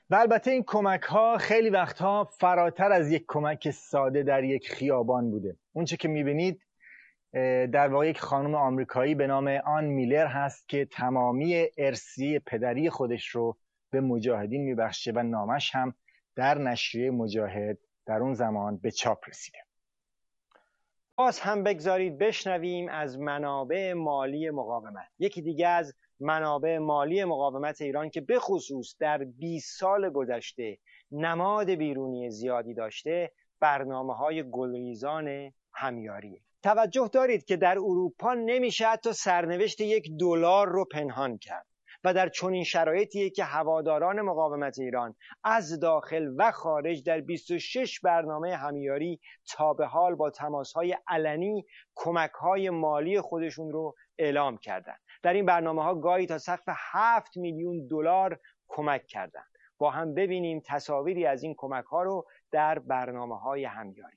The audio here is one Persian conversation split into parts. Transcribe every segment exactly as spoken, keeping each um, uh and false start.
و البته این کمک ها خیلی وقتها فراتر از یک کمک ساده در یک خیابان بوده. اون چه که میبینید در واقع یک خانم آمریکایی به نام آن میلر هست که تمامی ارثیه پدری خودش رو به مجاهدین میبخشه و نامش هم در نشریه مجاهد در اون زمان به چاپ رسیده. باز هم بگذارید بشنویم از منابع مالی مقاومت. یکی دیگه از منابع مالی مقاومت ایران که به خصوص در بیست سال گذشته نماد بیرونی زیادی داشته، برنامه‌های گلریزان همیاریه. توجه دارید که در اروپا نمیشه حتی سرنوشت یک دلار رو پنهان کرد و در چنین شرایطیه که هواداران مقاومت ایران از داخل و خارج در بیست و شش برنامه همیاری تا به حال با تماس‌های علنی کمک‌های مالی خودشون رو اعلام کردند. در این برنامه‌ها گاهی تا سقف هفت میلیون دلار کمک کردند. با هم ببینیم تصاویری از این کمک‌ها رو در برنامه‌های همیاری.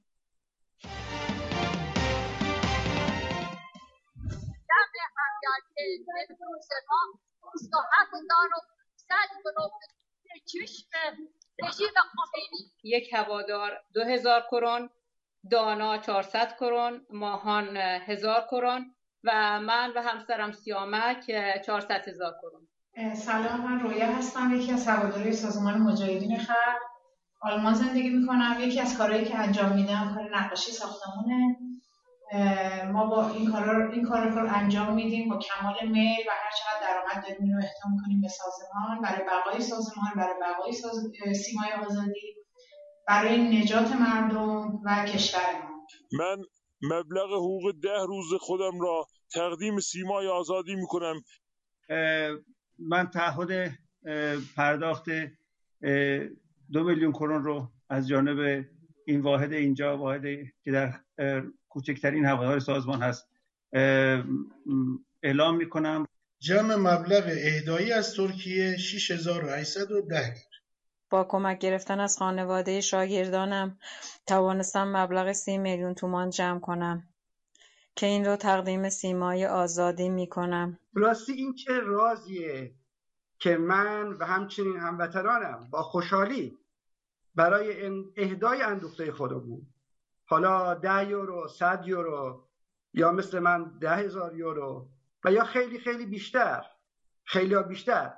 یک هوادار دو هزار کرون، دانا چهارصد کرون، ماهان هزار کرون و من و همسرم سیامک چهارصد هزار کرون. سلام، من رویا هستم، یکی از هواداری سازمان مجاهدین خلق. آلمان زندگی میکنم. یکی از کارهایی که انجام میدم کار نقاشی ساختمونه. ما با این کارا این کارا رو انجام میدیم با کمال میل و هر چقدر درآمد داریم اینو اهدا میکنیم به سازمان، برای بقای سازمان، برای بقای ساز... سیمای آزادی، برای نجات مردم و کشورمان. من مبلغ حقوق ده روز خودم را تقدیم سیمای آزادی میکنم. من تعهد پرداخت دو میلیون کرون رو از جانب این واحد اینجا، واحدی که در کوچکترین هوادار سازمان هست، اعلام میکنم. جمع مبلغ اهدایی از ترکیه شش هزار و هشتصد و ده لیر. با کمک گرفتن از خانواده شاگردانم توانستم مبلغ سی میلیون تومان جمع کنم که این رو تقدیم سیمای آزادی میکنم. راستی این چه رازیه که من و همچنین هموطنانم با خوشحالی برای اهدای اندوخته خودمون، حالا ده یورو، صد یورو یا مثل من ده هزار یورو و یا خیلی خیلی بیشتر، خیلی ها بیشتر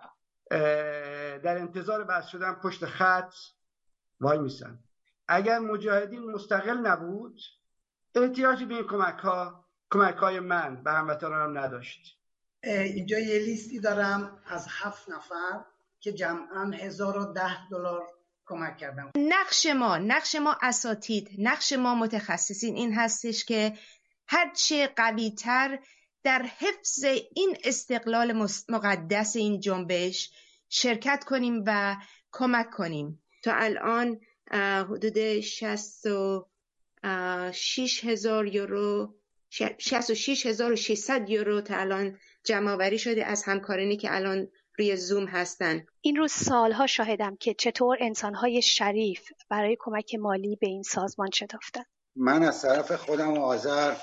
در انتظار بس شدن پشت خط وای میسن. اگر مجاهدین مستقل نبود احتیاجی به این کمک ها کمک های من به هموطنانم نداشت. اینجا یه لیستی دارم از هفت نفر که جمعاً هزار و ده دلار کمک کردم. نقش ما نقش ما اساتید، نقش ما متخصصین این هستش که هرچه قوی‌تر در حفظ این استقلال مقدس این جنبش شرکت کنیم و کمک کنیم. تا الان حدود شصت و شش هزار یورو شصت و شش هزار و ششصد یورو تا الان جمع آوری شده از همکارانی که الان روی زوم هستن. این روز سالها شاهدم که چطور انسانهای شریف برای کمک مالی به این سازمان شتافتن. من از طرف خودم و آذر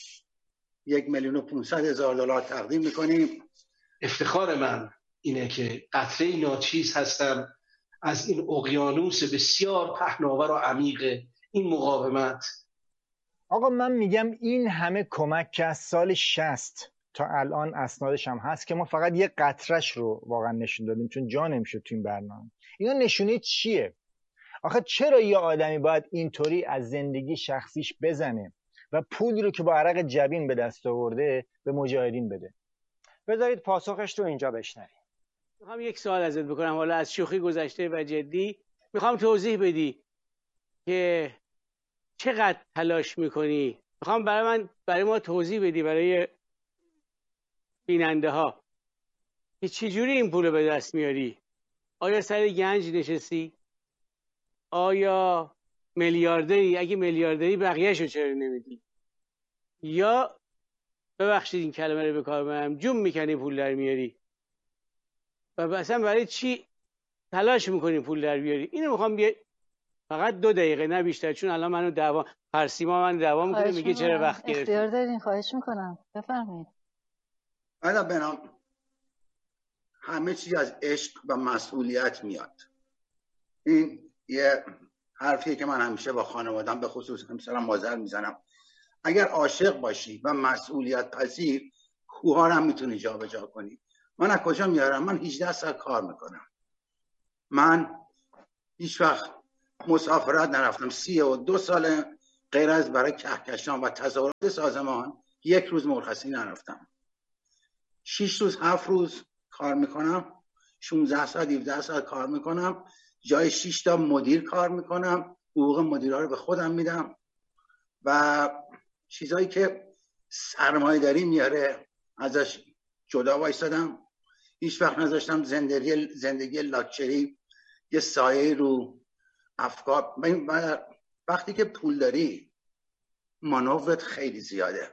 یک میلیون و پونصد هزار دلار تقدیم میکنیم. افتخار من اینه که قطره ناچیز هستم از این اقیانوس بسیار پهناور و عمیق این مقاومت. آقا من میگم این همه کمک که از سال شصت تا الان اسنادش هم هست که ما فقط یه قطرش رو واقعا نشون دادیم چون جا نمیشد تو این برنامه. اینا نشونه چیه؟ آخه چرا یه آدمی باید اینطوری از زندگی شخصیش بزنه و پولی رو که با عرق جبین به دست آورده به مجاهدین بده؟ بذارید پاسخش رو اینجا بشنویم. میخوام یک سوال ازت بکنم، حالا از شوخی گذشته و جدی. میخوام توضیح بدی که چقدر تلاش میکنی. میخوام برای من برای ما توضیح بدی، برای بیننده ها، که چجوری این پول رو به دست میاری. آیا سر گنج نشستی؟ آیا میلیاردری؟ اگه میلیاردری بقیه‌شو چرا نمیدی؟ یا ببخشید این کلمه رو به کار برم، جون میکنی پول در میاری و اصلا برای چی تلاش میکنی پول در بیاری؟ اینو میخوام بیا فقط دو دقیقه نه بیشتر، چون الان منو دعوا پرسیما من دعوا میکنه میگه چرا وقت گرفتی. اختیار دارین، خواهش میکنم بفرمایید. حالا بنام همه چیز از عشق و مسئولیت میاد. این یه حرفیه که من همیشه با خانوادم به خصوص همسرم مادر میزنم. اگر عاشق باشی و مسئولیت پذیر، کوها رو هم میتونی جابجا کنی. من از کجا میارم؟ من هجده سال کار میکنم. من هیچ وقت مسافرت نرفتم. سی و دو سال غیر از برای کهکشان و تظاهرات سازمان یک روز مرخصی نرفتم. شش روز هفت روز کار میکنم، شانزده ساعت هفده ساعت کار میکنم، جای شش تا مدیر کار میکنم، حقوق مدیرها رو به خودم میدم و چیزایی که سرمایه داری میاره ازش جدا وایسادم. هیچ وقت نذاشتم زندگی زندگی لاکچری یه سایه رو افکار. وقتی که پول داری مانورت خیلی زیاده،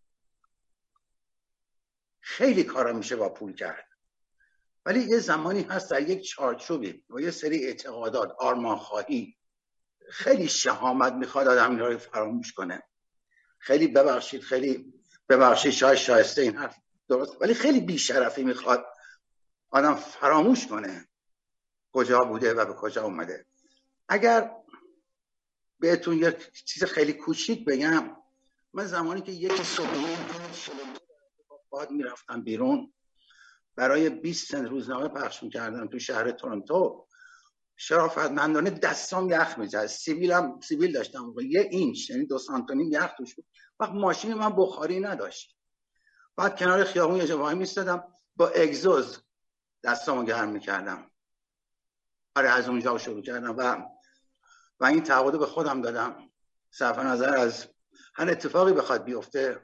خیلی کارا میشه با پول کرد، ولی یه زمانی هست در یک چارچوبی و یه سری اعتقادات، آرمانخواهی، خیلی شهامت میخواد آدم اینا رو فراموش کنه. خیلی ببخشید خیلی ببخشید شاید شایسته این حرف درست، ولی خیلی بیشرفی میخواد آدم فراموش کنه کجا بوده و به کجا اومده. اگر بهتون یک چیز خیلی کوچیک بگم، من زمانی که یک صبح بعد میرفتم بیرون برای بیست سنت روزنامه پخش میکردم تو شهر تورنتو، شرافتمندانه دستام یخ میزد. سیبیلم سیبیل داشتم یه اینچ، یعنی دو سانتی یخ توش بود. وقت ماشین من بخاری نداشت، بعد کنار خیابون یه جا وای میستادم با اگزوز دستامو گرم میکردم. آره از اونجا شروع کردم و و این تعهد به خودم دادم صرف نظر از هر اتفاقی بخواد بیفته،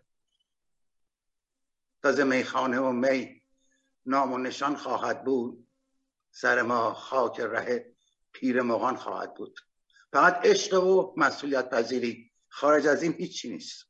تازه میخانه و می نام و نشان خواهد بود، سر ما خاک ره پیر مغان خواهد بود. فقط عشق و مسئولیت پذیری، خارج از این هیچی نیست.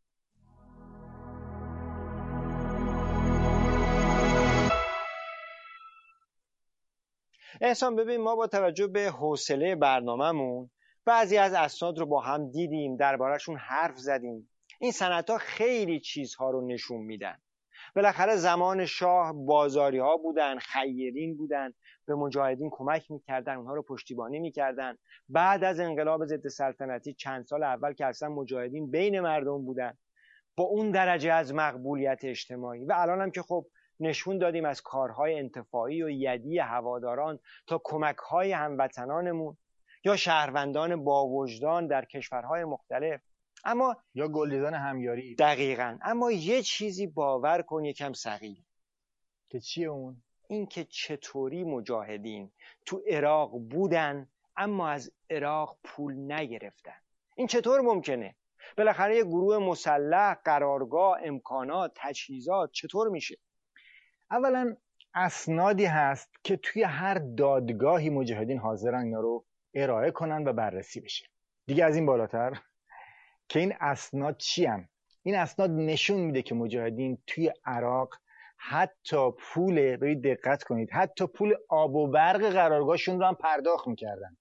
احسان ببین، ما با توجه به حوصله برنامه‌مون بعضی از اسناد رو با هم دیدیم، درباره‌شون حرف زدیم. این سندها خیلی چیزها رو نشون میدن. بالاخره زمان شاه بازاری ها بودن، خیرین بودن، به مجاهدین کمک میکردن، اونها رو پشتیبانی میکردن. بعد از انقلاب ضد سلطنتی چند سال اول که اصلا مجاهدین بین مردم بودن با اون درجه از مقبولیت اجتماعی، و الان هم که خب نشون دادیم از کارهای انتفاعی و یدی هواداران تا کمکهای هموطنانمون یا شهروندان با وجدان در کشورهای مختلف، اما یا گلدیدان همیاری. دقیقاً. اما یه چیزی باور کن یکم ثقیل، که چیه اون؟ این که چطوری مجاهدین تو عراق بودن اما از عراق پول نگرفتن. این چطور ممکنه؟ بالاخره یه گروه مسلح، قرارگاه، امکانات، تجهیزات، چطور میشه؟ اولا اسنادی هست که توی هر دادگاهی مجاهدین حاضرن اینا رو ارائه کنن و بررسی بشه. دیگه از این بالاتر که این اسناد چی هن؟ این اسناد نشون میده که مجاهدین توی عراق حتی پول، برید دقت کنید، حتی پول آب و برق قرارگاهشون رو هم پرداخت میکردن.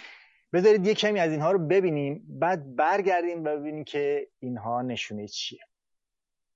بذارید یه کمی از اینها رو ببینیم، بعد برگردیم و ببینیم که اینها نشونه چیه.